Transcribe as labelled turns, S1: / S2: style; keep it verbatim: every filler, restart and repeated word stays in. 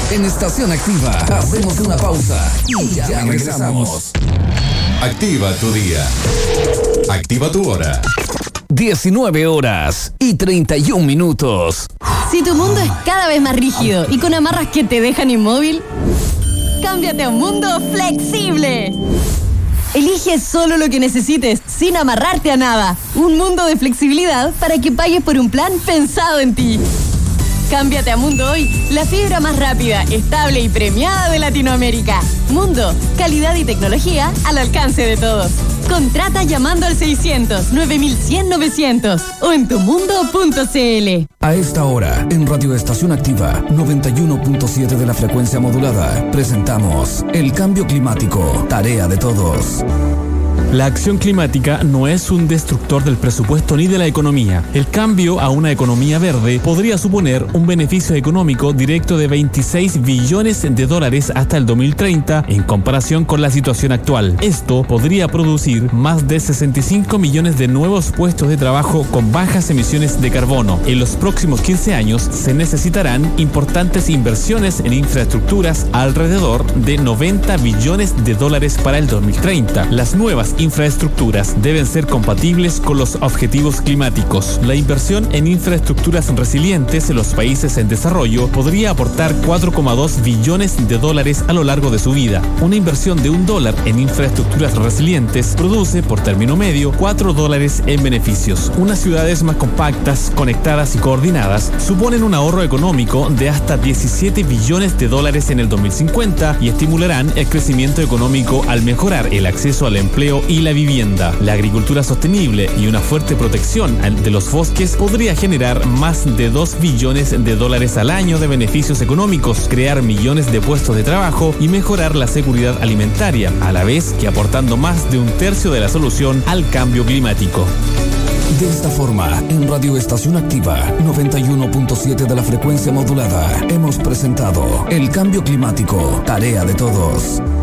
S1: En Estación Activa hacemos una pausa y ya, ya regresamos.
S2: Activa tu día. Activa tu hora.
S1: diecinueve horas y treinta y un minutos.
S3: Si tu mundo es cada vez más rígido y con amarras que te dejan inmóvil, cámbiate a un mundo flexible. Elige solo lo que necesites, sin amarrarte a nada. Un mundo de flexibilidad para que pagues por un plan pensado en ti. Cámbiate a Mundo hoy, la fibra más rápida, estable y premiada de Latinoamérica. Mundo, calidad y tecnología al alcance de todos. Contrata llamando al seiscientos, nueve mil cien, novecientos o en tumundo punto cl.
S1: A esta hora, en Radio Estación Activa, noventa y uno punto siete de la frecuencia modulada, presentamos El Cambio Climático, tarea de todos.
S4: La acción climática no es un destructor del presupuesto ni de la economía. El cambio a una economía verde podría suponer un beneficio económico directo de veintiséis billones de dólares hasta el dos mil treinta en comparación con la situación actual. Esto podría producir más de sesenta y cinco millones de nuevos puestos de trabajo con bajas emisiones de carbono. En los próximos quince años se necesitarán importantes inversiones en infraestructuras, alrededor de noventa billones de dólares para el dos mil treinta. Las nuevas infraestructuras deben ser compatibles con los objetivos climáticos. La inversión en infraestructuras resilientes en los países en desarrollo podría aportar cuatro coma dos billones de dólares a lo largo de su vida. Una inversión de un dólar en infraestructuras resilientes produce, por término medio, cuatro dólares en beneficios. Unas ciudades más compactas, conectadas y coordinadas suponen un ahorro económico de hasta diecisiete billones de dólares en el dos mil cincuenta y estimularán el crecimiento económico al mejorar el acceso al empleo y la vivienda. La agricultura sostenible y una fuerte protección de los bosques podría generar más de dos billones de dólares al año de beneficios económicos, crear millones de puestos de trabajo y mejorar la seguridad alimentaria, a la vez que aportando más de un tercio de la solución al cambio climático.
S1: De esta forma, en Radio Estación Activa, noventa y uno punto siete de la frecuencia modulada, hemos presentado El Cambio Climático, tarea de todos.